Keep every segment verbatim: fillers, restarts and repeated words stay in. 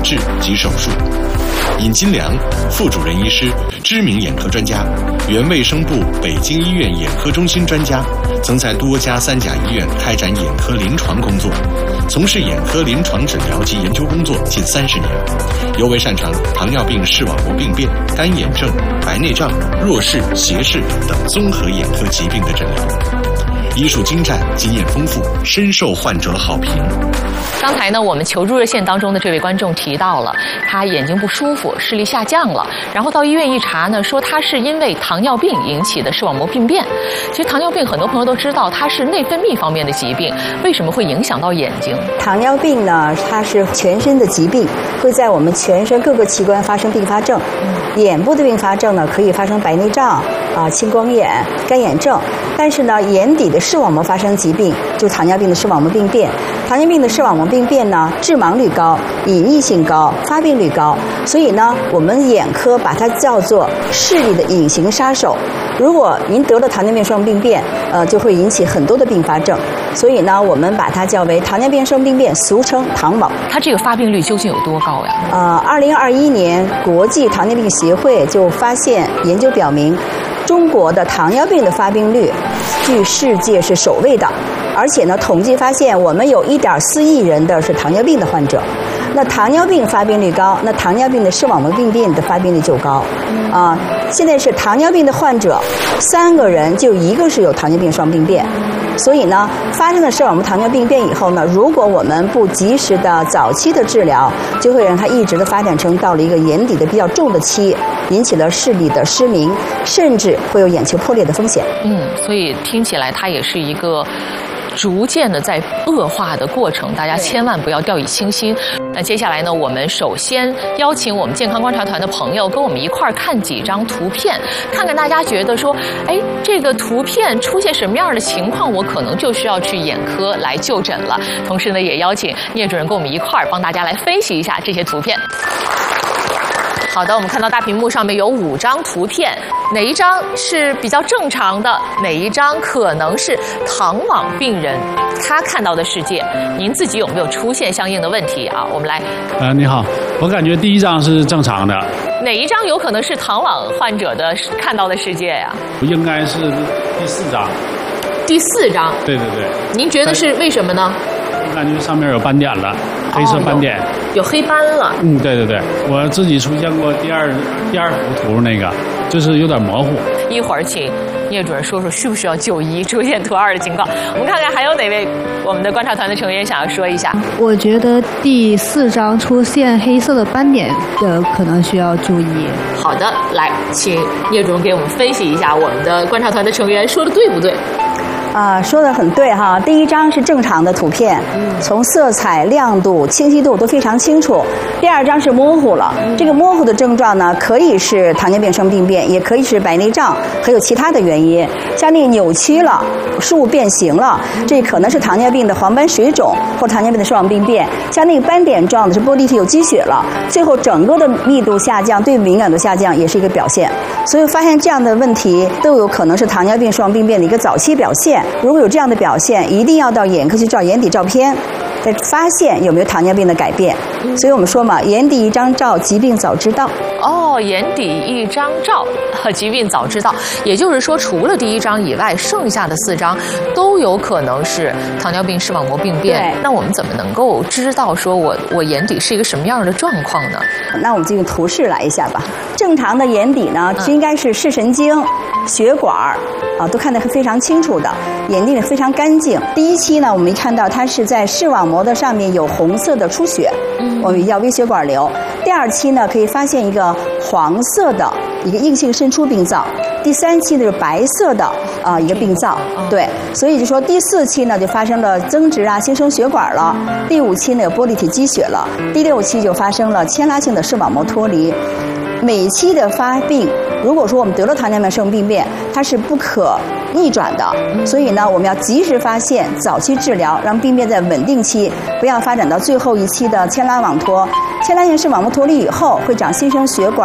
治及手术。尹金良，副主任医师，知名眼科专家，原卫生部北京医院眼科中心专家，曾在多家三甲医院开展眼科临床工作，从事眼科临床诊疗及研究工作近三十年，尤为擅长糖尿病视网膜病变、干眼症、白内障、弱视、斜视等综合眼科疾病的诊疗。医术精湛，经验丰富，深受患者好评。 刚才呢，我们求助热线当中的这位观众提到了，他眼睛不舒服，视力下降了，然后到医院一查呢，说他是因为糖尿病引起的视网膜病变。其实糖尿病很多朋友都知道，它是内分泌方面的疾病，为什么会影响到眼睛？ 糖尿病呢，它是全身的疾病，会在我们全身各个器官发生并发症。眼部的并发症呢，可以发生白内障啊、青光眼、干眼症，但是呢，眼底的视网膜发生疾病，就糖尿病的视网膜病变。糖尿病的视网膜病变呢，致盲率高，隐匿性高，发病率高，所以呢，我们眼科把它叫做视力的隐形杀手。如果您得了糖尿病视网膜病变，呃，就会引起很多的并发症，所以呢，我们把它叫为糖尿病视网膜病变，俗称糖网。 它这个发病率究竟有多高呀？ 呃，二零二一年国际糖尿病协会就发现研究表明，中国的糖尿病的发病率居世界是首位的，而且呢，统计发现我们有一点四亿人的是糖尿病的患者。那糖尿病发病率高，那糖尿病的视网膜病变的发病率就高。啊，现在是糖尿病的患者，三个人就一个是有糖尿病视网膜病变。所以呢，发生了视网膜糖尿病变以后呢，如果我们不及时的早期的治疗，就会让它一直的发展成到了一个眼底的比较重的期，引起了视力的失明，甚至会有眼球破裂的风险。 嗯，所以听起来它也是一个逐渐的在恶化的过程，大家千万不要掉以轻心。那接下来呢，我们首先邀请我们健康观察团的朋友跟我们一块儿看几张图片，看看大家觉得说，哎，这个图片出现什么样的情况，我可能就需要去眼科来就诊了。同时呢，也邀请聂主任跟我们一块儿帮大家来分析一下这些图片。好的，我们看到大屏幕上面有五张图片，哪一张是比较正常的，哪一张可能是糖网病人他看到的世界？您自己有没有出现相应的问题啊？我们来。 呃，你好，我感觉第一张是正常的。 哪一张有可能是糖网患者的看到的世界呀？ 应该是第四张。 第四张。 对对对。 您觉得是为什么呢？ 我感觉上面有斑点了，黑色斑点。 哦，有, 有黑斑了。 嗯，对对对，我自己出现过第二第二幅图那个，就是有点模糊。 一会儿请聂主任说说需不需要就医，出现图二的情况。我们看看还有哪位我们的观察团的成员想要说一下。 我觉得第四张出现黑色的斑点的可能需要注意。 好的，来，请聂主任给我们分析一下我们的观察团的成员说的对不对？ 啊，说的很对哈。第一张是正常的图片，从色彩、亮度、清晰度都非常清楚。第二张是模糊了，这个模糊的症状呢，可以是糖尿病视网膜病变，也可以是白内障，还有其他的原因。像那个扭曲了、事物变形了，这可能是糖尿病的黄斑水肿或者糖尿病的视网膜病变。像那个斑点状的是玻璃体有积血了，最后整个的密度下降，对敏感度下降也是一个表现。所以发现这样的问题都有可能是糖尿病视网膜病变的一个早期表现。如果有这样的表现，一定要到眼科去照眼底照片，再发现有没有糖尿病的改变。所以我们说嘛，眼底一张照，疾病早知道。 哦，眼底一张照，疾病早知道。也就是说，除了第一张以外，剩下的四张都有可能是糖尿病视网膜病变。那我们怎么能够知道说我我眼底是一个什么样的状况呢？ 那我们就用图示来一下吧。正常的眼底呢，应该是视神经、血管啊，都看得非常清楚的，眼睛也非常干净。第一期呢，我们看到它是在视网膜的上面有红色的出血，我们叫微血管瘤。第二期呢，可以发现一个黄色的一个硬性渗出病灶。第三期呢是白色的啊、呃、一个病灶，对，所以就说第四期呢就发生了增殖啊、新生血管了。第五期呢有玻璃体积血了。第六期就发生了牵拉性的视网膜脱离。每期的发病，如果说我们得了糖尿病视网膜病变，它是不可逆转的，所以呢，我们要及时发现、早期治疗，让病变在稳定期，不要发展到最后一期的牵拉网脱。牵拉性视网膜脱离以后，会长新生血管、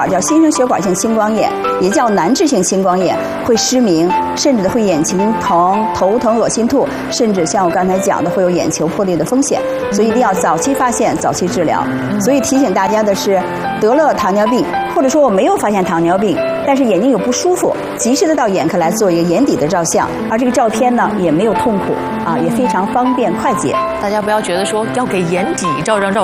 管叫新生血管性青光眼，也叫难治性青光眼，会失明，甚至会眼睛疼、头疼、恶心吐，甚至像我刚才讲的会有眼球破裂的风险。所以一定要早期发现、早期治疗。所以提醒大家的是，得了糖尿病，或者说我没有发现糖尿病，但是眼睛有不舒服，及时的到眼科来做一个眼底的照相，而这个照片呢也没有痛苦啊，也非常方便快捷。 大家不要觉得说要给眼底照张照